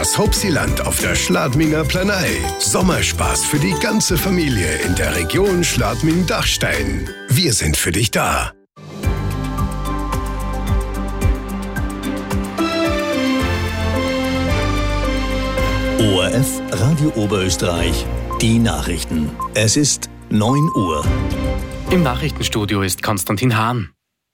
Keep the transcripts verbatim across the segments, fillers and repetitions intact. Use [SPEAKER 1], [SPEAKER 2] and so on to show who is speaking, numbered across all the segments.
[SPEAKER 1] Das Hauptsiland auf der Schladminger Planei. Sommerspaß für die ganze Familie in der Region Schladming-Dachstein. Wir sind für dich da.
[SPEAKER 2] O R F Radio Oberösterreich, die Nachrichten. Es ist neun Uhr.
[SPEAKER 3] Im Nachrichtenstudio ist Konstantin Hahn.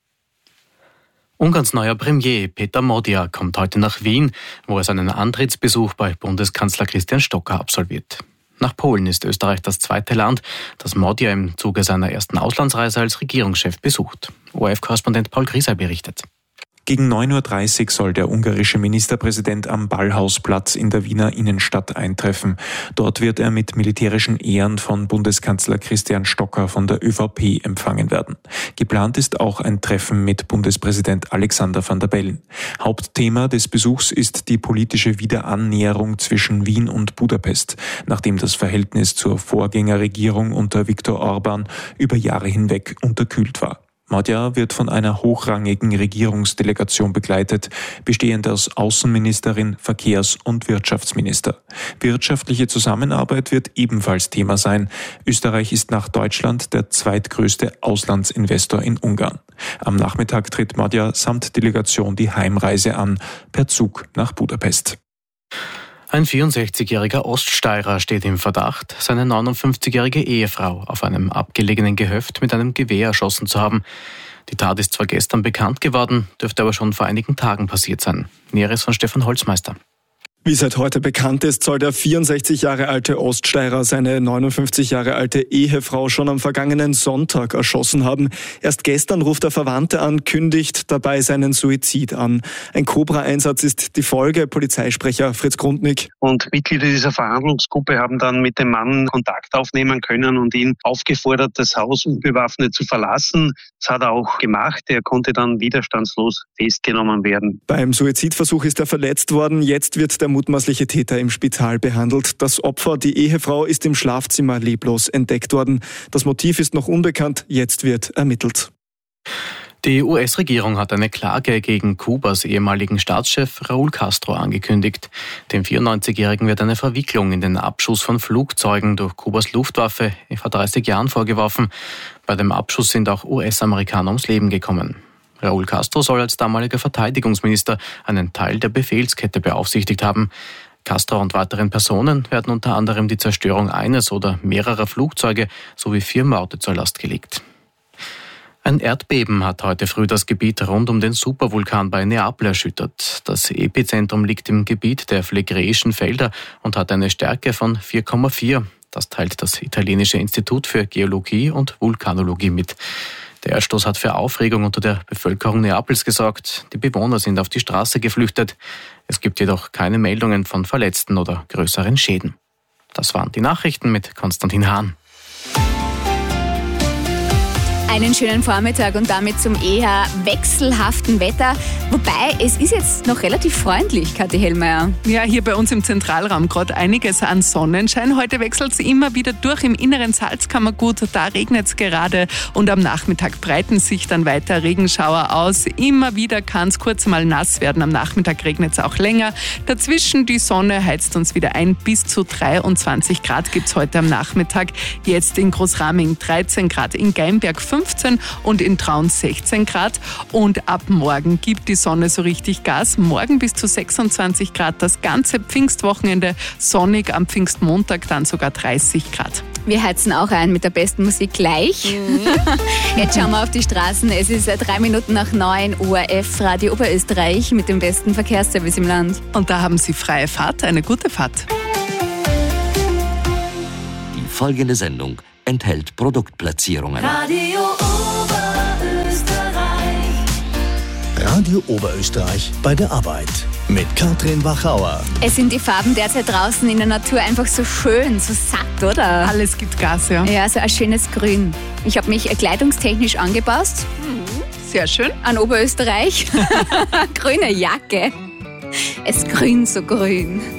[SPEAKER 3] Ungarns neuer Premier Peter Magyar kommt heute nach Wien, wo er seinen Antrittsbesuch bei Bundeskanzler Christian Stocker absolviert. Nach Polen ist Österreich das zweite Land, das Magyar im Zuge seiner ersten Auslandsreise als Regierungschef besucht. O R F-Korrespondent Paul Grieser berichtet.
[SPEAKER 4] Gegen neun Uhr dreißig soll der ungarische Ministerpräsident am Ballhausplatz in der Wiener Innenstadt eintreffen. Dort wird er mit militärischen Ehren von Bundeskanzler Christian Stocker von der ÖVP empfangen werden. Geplant ist auch ein Treffen mit Bundespräsident Alexander Van der Bellen. Hauptthema des Besuchs ist die politische Wiederannäherung zwischen Wien und Budapest, nachdem das Verhältnis zur Vorgängerregierung unter Viktor Orban über Jahre hinweg unterkühlt war. Magyar wird von einer hochrangigen Regierungsdelegation begleitet, bestehend aus Außenministerin, Verkehrs- und Wirtschaftsminister. Wirtschaftliche Zusammenarbeit wird ebenfalls Thema sein. Österreich ist nach Deutschland der zweitgrößte Auslandsinvestor in Ungarn. Am Nachmittag tritt Magyar samt Delegation die Heimreise an, per Zug nach Budapest.
[SPEAKER 3] Ein vierundsechzigjähriger Oststeirer steht im Verdacht, seine neunundfünfzigjährige Ehefrau auf einem abgelegenen Gehöft mit einem Gewehr erschossen zu haben. Die Tat ist zwar gestern bekannt geworden, dürfte aber schon vor einigen Tagen passiert sein. Näheres von Stefan Holzmeister.
[SPEAKER 5] Wie seit heute bekannt ist, soll der vierundsechzig Jahre alte Oststeirer seine neunundfünfzig Jahre alte Ehefrau schon am vergangenen Sonntag erschossen haben. Erst gestern ruft er Verwandte an, kündigt dabei seinen Suizid an. Ein Cobra-Einsatz ist die Folge, Polizeisprecher Fritz Grundnick.
[SPEAKER 6] Und Mitglieder dieser Verhandlungsgruppe haben dann mit dem Mann Kontakt aufnehmen können und ihn aufgefordert, das Haus unbewaffnet zu verlassen. Das hat er auch gemacht. Er konnte dann widerstandslos festgenommen werden.
[SPEAKER 5] Beim Suizidversuch ist er verletzt worden. Jetzt wird der mutmaßliche Täter im Spital behandelt. Das Opfer, die Ehefrau, ist im Schlafzimmer leblos entdeckt worden. Das Motiv ist noch unbekannt. Jetzt wird ermittelt.
[SPEAKER 3] Die U S-Regierung hat eine Klage gegen Kubas ehemaligen Staatschef Raúl Castro angekündigt. Dem vierundneunzigjährigen wird eine Verwicklung in den Abschuss von Flugzeugen durch Kubas Luftwaffe vor dreißig Jahren vorgeworfen. Bei dem Abschuss sind auch U S-Amerikaner ums Leben gekommen. Raúl Castro soll als damaliger Verteidigungsminister einen Teil der Befehlskette beaufsichtigt haben. Castro und weiteren Personen werden unter anderem die Zerstörung eines oder mehrerer Flugzeuge sowie vier Morde zur Last gelegt. Ein Erdbeben hat heute früh das Gebiet rund um den Supervulkan bei Neapel erschüttert. Das Epizentrum liegt im Gebiet der Phlegräischen Felder und hat eine Stärke von vier Komma vier. Das teilt das italienische Institut für Geologie und Vulkanologie mit. Der Erdstoß hat für Aufregung unter der Bevölkerung Neapels gesorgt. Die Bewohner sind auf die Straße geflüchtet. Es gibt jedoch keine Meldungen von Verletzten oder größeren Schäden. Das waren die Nachrichten mit Konstantin Hahn.
[SPEAKER 7] Einen schönen Vormittag und damit zum eher wechselhaften Wetter. Wobei, es ist jetzt noch relativ freundlich, Kathi Hellmeier.
[SPEAKER 8] Ja, hier bei uns im Zentralraum gerade einiges an Sonnenschein. Heute wechselt es immer wieder durch im inneren Salzkammergut. Da regnet es gerade und am Nachmittag breiten sich dann weiter Regenschauer aus. Immer wieder kann es kurz mal nass werden. Am Nachmittag regnet es auch länger. Dazwischen die Sonne heizt uns wieder ein. Bis zu dreiundzwanzig Grad gibt es heute am Nachmittag. Jetzt in Großraming dreizehn Grad, in Geimberg fünfzehn und in Traun sechzehn Grad. Und ab morgen gibt die Sonne so richtig Gas. Morgen bis zu sechsundzwanzig Grad. Das ganze Pfingstwochenende sonnig, am Pfingstmontag dann sogar dreißig Grad.
[SPEAKER 7] Wir heizen auch ein mit der besten Musik gleich. Mhm. Jetzt schauen wir auf die Straßen. Es ist drei Minuten nach neun, O R F Radio Oberösterreich mit dem besten Verkehrsservice im Land.
[SPEAKER 8] Und da haben Sie freie Fahrt, eine gute Fahrt.
[SPEAKER 9] Die folgende Sendung enthält Produktplatzierungen.
[SPEAKER 10] Radio Oberösterreich.
[SPEAKER 2] Radio Oberösterreich bei der Arbeit mit Katrin Wachauer.
[SPEAKER 7] Es sind die Farben derzeit draußen in der Natur einfach so schön, so satt, oder?
[SPEAKER 8] Alles gibt Gas, ja.
[SPEAKER 7] Ja, so ein schönes Grün. Ich habe mich kleidungstechnisch angepasst.
[SPEAKER 8] Sehr schön.
[SPEAKER 7] An Oberösterreich. Grüne Jacke. Es grünt so grün.